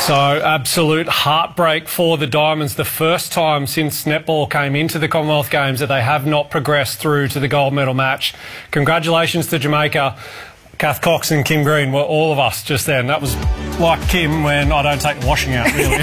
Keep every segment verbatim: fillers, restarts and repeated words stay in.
So, absolute heartbreak for the Diamonds. The first time since netball came into the Commonwealth Games that they have not progressed through to the gold medal match. Congratulations to Jamaica. Kath Cox and Kim Green were all of us just then. That was like Kim when I don't take the washing out, really.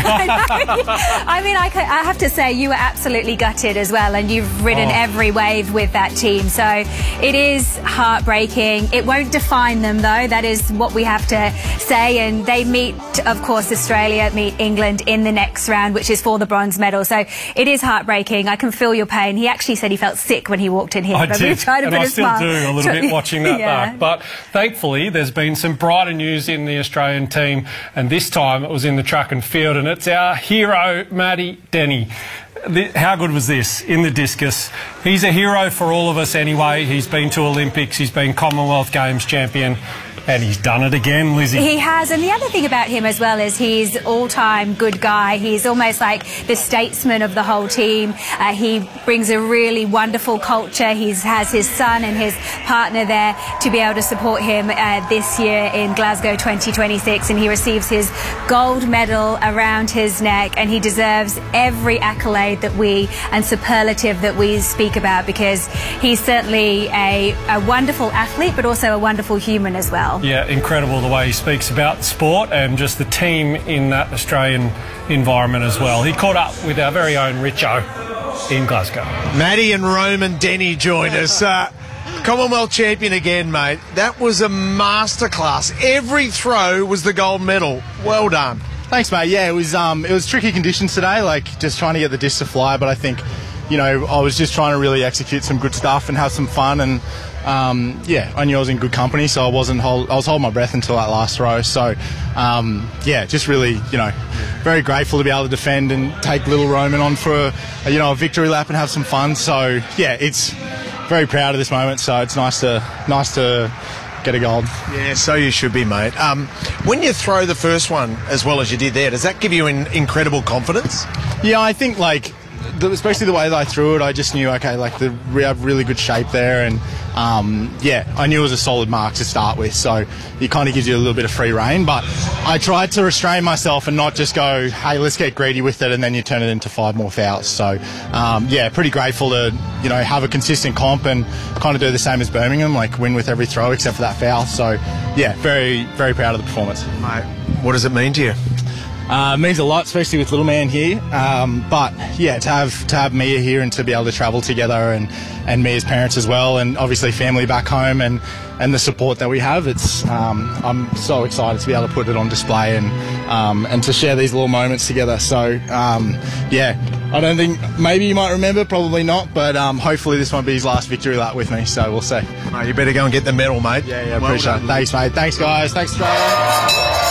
I mean, I, I have to say you were absolutely gutted as well, and you've ridden oh. every wave with that team. So it is heartbreaking. It won't define them, though. That is what we have to say. And they meet, of course, Australia, meet England in the next round, which is for the bronze medal. So it is heartbreaking. I can feel your pain. He actually said he felt sick when he walked in here. I but did, we tried to and put I a still smile. do a little bit watching that yeah. back. But thankfully, there's been some brighter news in the Australian team, and this time it was in the track and field, and it's our hero, Maddie Denny. The, how good was this in the discus? He's a hero for all of us anyway. He's been to Olympics, he's been Commonwealth Games champion, and he's done it again, Lizzie. He has, and the other thing about him as well is he's all-time good guy. He's almost like the statesman of the whole team. Uh, he brings a really wonderful culture. He has his son and his partner there to be able to support him uh, this year in Glasgow twenty twenty-six, and he receives his gold medal around his neck, and he deserves every accolade that we and superlative that we speak about, because he's certainly a, a wonderful athlete but also a wonderful human as well. Yeah, incredible the way he speaks about sport and just the team in that Australian environment as well. He caught up with our very own Richo in Glasgow. Maddie and Roman Denny joined us. Uh, Commonwealth champion again, mate. That was a masterclass. Every throw was the gold medal. Well done. Thanks, mate. Yeah, it was um, it was tricky conditions today, like just trying to get the disc to fly, but I think, you know, I was just trying to really execute some good stuff and have some fun, and um, yeah, I knew I was in good company, so I wasn't hold, I was holding my breath until that last throw. So um, yeah, just really, you know, very grateful to be able to defend and take little Roman on for a, a, you know, a victory lap and have some fun. So yeah, it's very proud of this moment. So it's nice to nice to get a gold. Yeah, so you should be, mate. Um, when you throw the first one as well as you did there, does that give you an incredible confidence? Yeah, I think like, the, especially the way that I threw it, I just knew, okay, like the, we have really good shape there, and um, yeah, I knew it was a solid mark to start with, so it kind of gives you a little bit of free rein, but I tried to restrain myself and not just go, hey, let's get greedy with it, and then you turn it into five more fouls. So um, yeah, pretty grateful to, you know, have a consistent comp and kind of do the same as Birmingham, like win with every throw except for that foul. So yeah, very, very proud of the performance. Mate, what does it mean to you? Uh, it means a lot, especially with little man here. Um, but yeah, to have to have Mia here and to be able to travel together, and, and Mia's parents as well, and obviously family back home, and, and the support that we have, it's um, I'm so excited to be able to put it on display and um, and to share these little moments together. So um, yeah, I don't think, maybe you might remember, probably not, but um, hopefully this won't be his last victory lap with me. So we'll see. Oh, you better go and get the medal, mate. Yeah, yeah, well appreciate done. it. Thanks, mate. Thanks, guys. Thanks, Australia.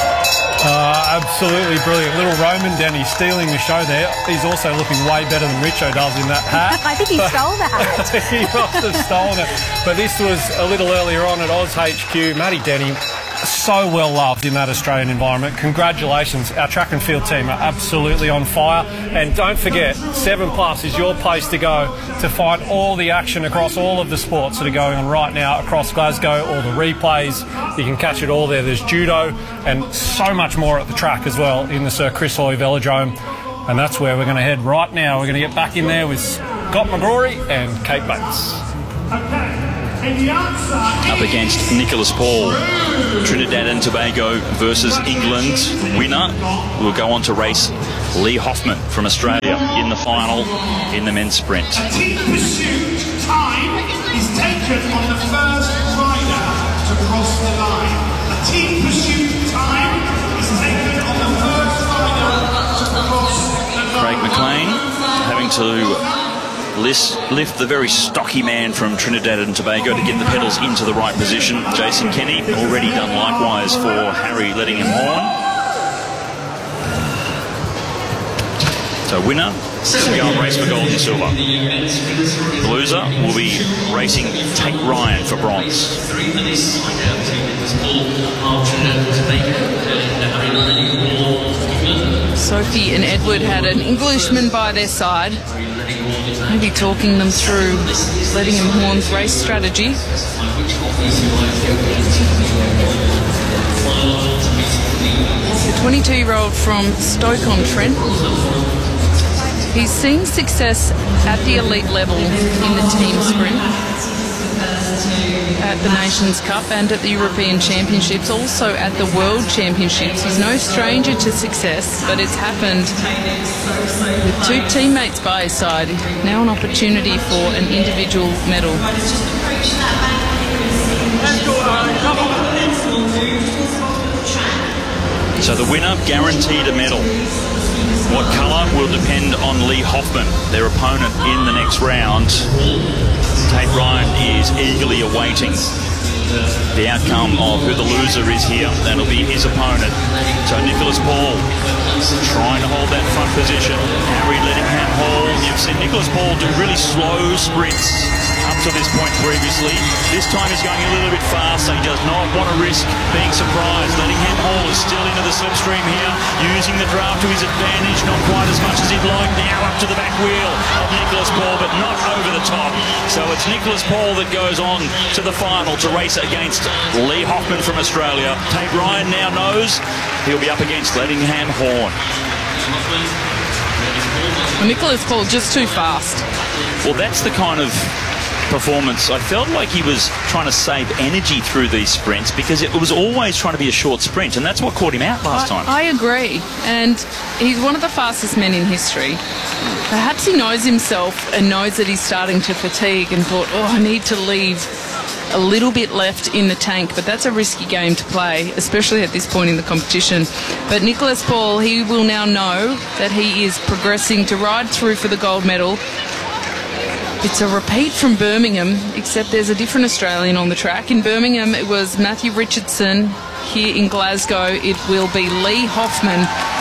Uh, absolutely brilliant. Little Roman Denny stealing the show there. He's also looking way better than Richo does in that hat. I think he stole the hat. He must have stolen it. But this was a little earlier on at Oz H Q. Maddie Denny, so well loved in that Australian environment. Congratulations. Our track and field team are absolutely on fire. And don't forget, seven plus is your place to go to find all the action across all of the sports that are going on right now across Glasgow, all the replays. You can catch it all there. There's judo and so much more at the track as well in the Sir Chris Hoy Velodrome. And that's where we're going to head right now. We're going to get back in there with Scott McGrory and Kate Bates. Up against Nicholas Paul. Trinidad and Tobago versus England. Winner will go on to race Lee Hoffman from Australia in the final in the men's sprint. A team pursuit time is taken on the first rider to cross the line. A team pursuit time is taken on the first rider to cross the line. Craig McLean having to Lift, lift the very stocky man from Trinidad and Tobago to get the pedals into the right position. Jason Kenny already done likewise for Harry Lettingham Horn. So winner will go and race for gold and silver. The loser will be racing Tate Ryan for bronze. Sophie and Edward had an Englishman by their side, maybe talking them through Lettingham Horn's race strategy. twenty-two-year-old from Stoke-on-Trent. He's seen success at the elite level in the team sprint, at the Nations Cup and at the European Championships, also at the World Championships. He's no stranger to success, but it's happened with two teammates by his side. Now an opportunity for an individual medal. So the winner guaranteed a medal. What colour will depend on Lee Hoffman, their opponent in the next round. Tate Ryan is eagerly awaiting the outcome of who the loser is here. That'll be his opponent. So Nicholas Paul trying to hold that front position. Harry Lettingham Hall. You've seen Nicholas Paul do really slow sprints up to this point previously. This time he's going a little bit fast, so he does not want to risk being surprised. Lettingham Hall is still into the slipstream here, using the draft to his advantage, not quite as much as he'd like. Now up to the back wheel of Nicholas Paul, but not over the top. So it's Nicholas Paul that goes on to the final to race against Lee Hoffman from Australia. Tate Ryan now knows he'll be up against Lettingham Horn. Nicholas Paul just too fast. Well, that's the kind of performance. I felt like he was trying to save energy through these sprints because it was always trying to be a short sprint, and that's what caught him out last I, time. I agree, and he's one of the fastest men in history. Perhaps he knows himself and knows that he's starting to fatigue and thought, oh, I need to leave a little bit left in the tank, but that's a risky game to play, especially at this point in the competition. But Nicholas Paul, he will now know that he is progressing to ride through for the gold medal. It's a repeat from Birmingham, except there's a different Australian on the track. In Birmingham, it was Matthew Richardson. Here in Glasgow, it will be Lee Hoffman.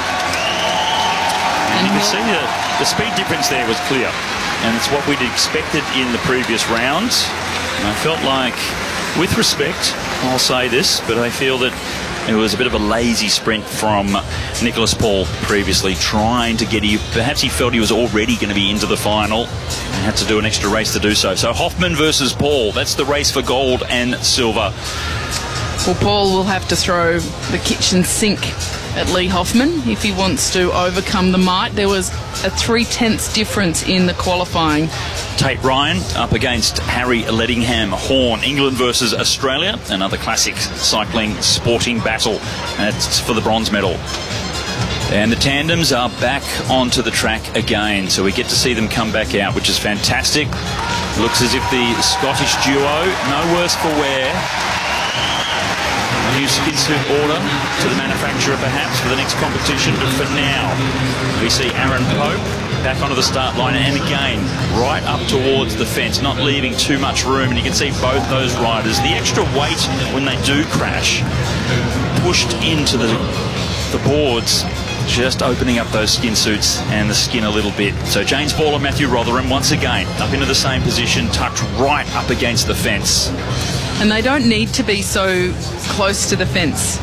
And you can see the, the speed difference there was clear, and it's what we'd expected in the previous rounds. And I felt like, with respect, I'll say this, but I feel that it was a bit of a lazy sprint from Nicholas Paul previously, trying to get you. Perhaps he felt he was already going to be into the final and had to do an extra race to do so. So Hoffman versus Paul, that's the race for gold and silver. Well, Paul will have to throw the kitchen sink at Lee Hoffman if he wants to overcome the might. There was a three-tenths difference in the qualifying. Tate Ryan up against Harry Lettingham Horn. England versus Australia, another classic cycling sporting battle. That's for the bronze medal. And the tandems are back onto the track again, so we get to see them come back out, which is fantastic. Looks as if the Scottish duo, no worse for wear. A new skin suit order to the manufacturer perhaps for the next competition, but for now we see Aaron Pope back onto the start line, and again right up towards the fence, not leaving too much room. And you can see both those riders, the extra weight when they do crash, pushed into the the boards, just opening up those skin suits and the skin a little bit. So James Ball and Matthew Rotherham once again up into the same position, tucked right up against the fence. And they don't need to be so close to the fence.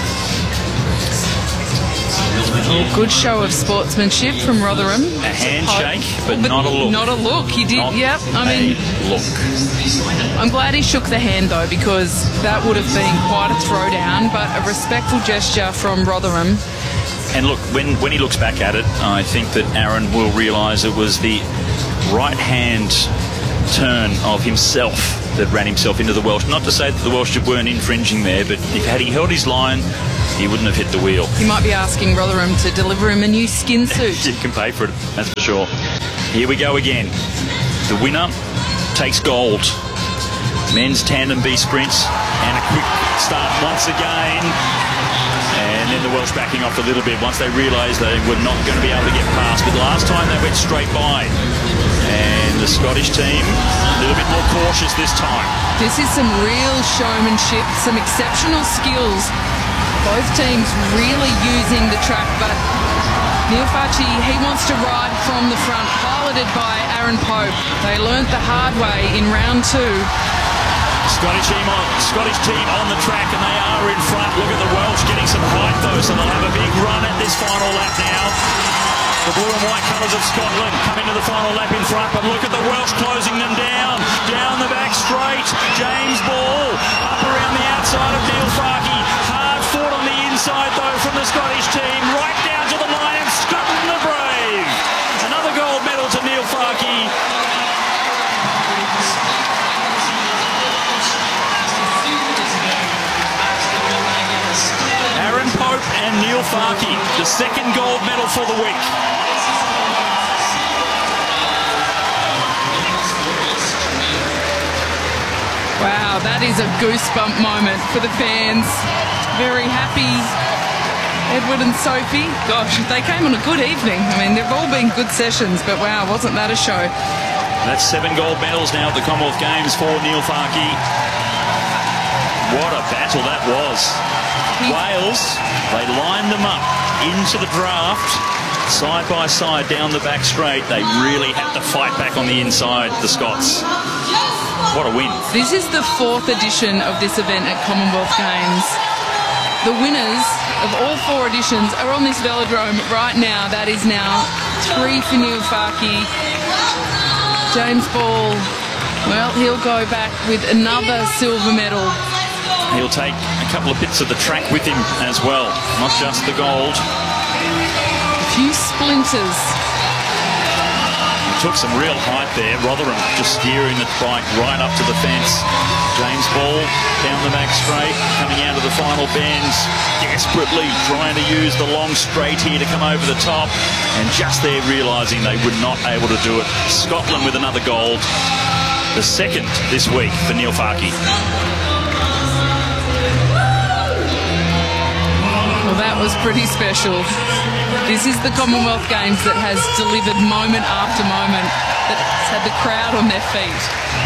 Oh, good show of sportsmanship from Rotherham. A handshake, but, but not a look. Not a look. He did, not yep. I mean, look. I'm glad he shook the hand, though, because that would have been quite a throwdown, but a respectful gesture from Rotherham. And look, when, when he looks back at it, I think that Aaron will realise it was the right-hand turn of himself that ran himself into the Welsh. Not to say that the Welsh weren't infringing there, but if had he held his line, he wouldn't have hit the wheel. He might be asking Rotherham to deliver him a new skin suit. You can pay for it, that's for sure. Here we go again. The winner takes gold. Men's tandem B sprints, and a quick start once again. And then the Welsh backing off a little bit once they realised they were not going to be able to get past. But last time they went straight by. And the Scottish team a little bit more cautious this time. This is some real showmanship, some exceptional skills. Both teams really using the track, but Neil Farchi, he wants to ride from the front, piloted by Aaron Pope. They learnt the hard way in round two. Scottish team on, Scottish team on the track, and they are in front. Look at the Welsh getting some height though, so they'll have a big run at this final lap now. The blue and white colours of Scotland come into the final lap in front, but look at the Welsh closing them down. Down the back straight, James Ball up around the outside of Neil Farchi. Hard fought on the inside. inside, though, from the Scottish team, right down to the line, and Scotland are brave. Another gold medal to Neil Farke. Aaron Pope and Neil Farke, the second gold medal for the week. Wow, that is a goosebump moment for the fans. Very happy. Edward and Sophie, gosh, they came on a good evening. I mean, they've all been good sessions, but wow, wasn't that a show? That's seven gold medals now at the Commonwealth Games for Neil Farke. What a battle that was. Wales, they lined them up into the draft, side by side down the back straight. They really had to fight back on the inside, the Scots. What a win. This is the fourth edition of this event at Commonwealth Games. The winners of all four editions are on this velodrome right now. That is now three for Neil Farke. James Ball, well, he'll go back with another silver medal. He'll take a couple of bits of the track with him as well, not just the gold. A few splinters. He took some real height there. Rotherham just steering the bike right up to the fence. James Ball down the back straight, coming out of the final bends, desperately trying to use the long straight here to come over the top, and just there realising they were not able to do it. Scotland with another gold, the second this week for Neil Farke. Well, that was pretty special. This is the Commonwealth Games that has delivered moment after moment, that has had the crowd on their feet.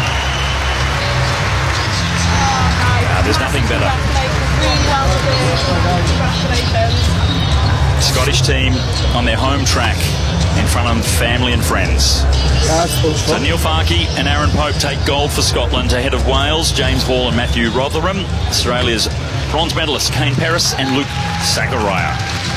Uh, there's nothing better. Scottish team on their home track in front of family and friends. So Neil Farke and Aaron Pope take gold for Scotland ahead of Wales, James Ball and Matthew Rotherham. Australia's bronze medalists Kane Paris and Luke Zachariah.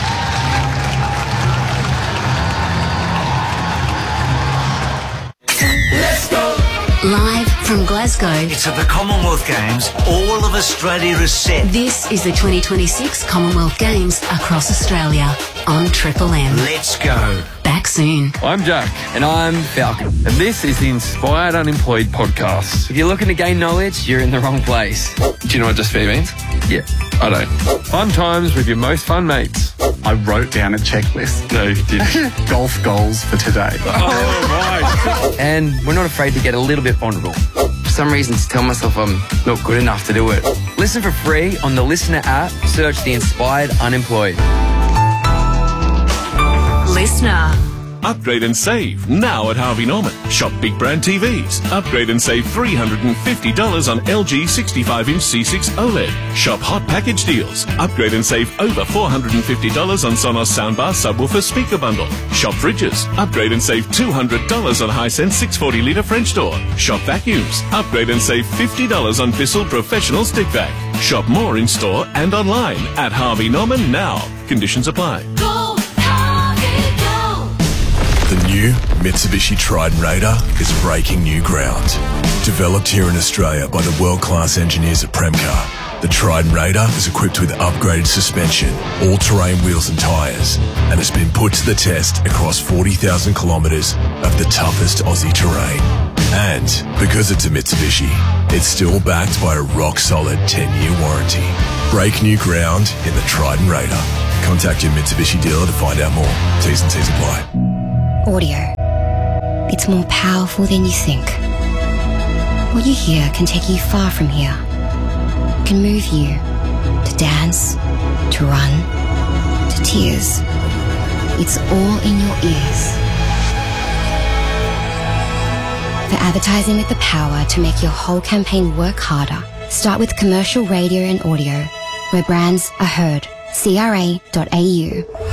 Live from Glasgow. It's at the Commonwealth Games. All of Australia is set. This is the twenty twenty-six Commonwealth Games across Australia on Triple M. Let's go. Back soon. I'm Jack. And I'm Falcon. And this is the Inspired Unemployed podcast. If you're looking to gain knowledge, you're in the wrong place. Do you know what just fair means? Yeah, I don't. Fun times with your most fun mates. I wrote down a checklist. No, you didn't. Golf goals for today. Oh, right. And we're not afraid to get a little bit vulnerable. For some reason, to tell myself I'm not good enough to do it. Listen for free on the Listener app. Search the Inspired Unemployed. Listener. Upgrade and save now at Harvey Norman. Shop big brand T Vs. Upgrade and save three hundred fifty dollars on L G sixty-five inch C six OLED. Shop hot package deals. Upgrade and save over four hundred fifty dollars on Sonos soundbar subwoofer speaker bundle. Shop fridges. Upgrade and save two hundred dollars on Hisense six hundred forty litre French door. Shop vacuums. Upgrade and save fifty dollars on Bissell professional stick vac. Shop more in store and online at Harvey Norman now. Conditions apply. The new Mitsubishi Triton Raider is breaking new ground. Developed here in Australia by the world-class engineers at Premcar, the Triton Raider is equipped with upgraded suspension, all-terrain wheels and tyres, and has been put to the test across forty thousand kilometres of the toughest Aussie terrain. And because it's a Mitsubishi, it's still backed by a rock-solid ten-year warranty. Break new ground in the Triton Raider. Contact your Mitsubishi dealer to find out more. T's and C's apply. Audio. It's more powerful than you think. What you hear can take you far from here. Can move you to dance, to run, to tears. It's all in your ears. For advertising with the power to make your whole campaign work harder, start with commercial radio and audio, where brands are heard. C R A dot A U.